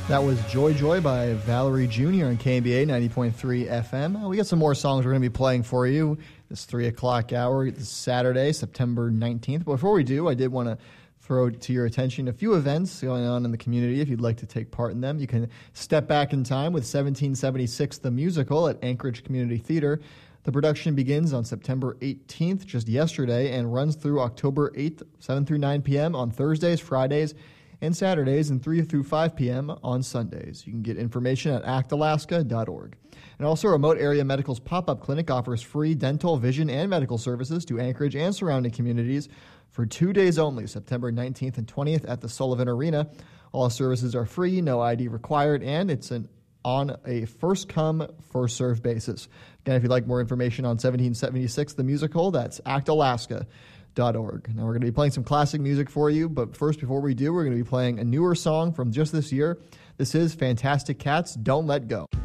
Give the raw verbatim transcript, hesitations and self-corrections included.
That was Joy Joy by Valerie Junior on K M B A ninety point three F M. We got some more songs we're going to be playing for you this three o'clock hour this Saturday, September nineteenth. But before we do, I did want to throw to your attention a few events going on in the community. If you'd like to take part in them, you can step back in time with seventeen seventy-six The Musical at Anchorage Community Theater. The production begins on September eighteenth, just yesterday, and runs through October eighth, seven through nine p.m. on Thursdays, Fridays, and Saturdays, and three through five p.m. on Sundays. You can get information at act alaska dot org. And also, Remote Area Medical's pop-up clinic offers free dental, vision, and medical services to Anchorage and surrounding communities for two days only, September nineteenth and twentieth at the Sullivan Arena. All services are free, no I D required, and it's an on a first-come, first-served basis. Again, if you'd like more information on seventeen seventy-six The Musical, that's act alaska dot org. Now, we're going to be playing some classic music for you, but first, before we do, we're going to be playing a newer song from just this year. This is Fantastic Cats, Don't Let Go.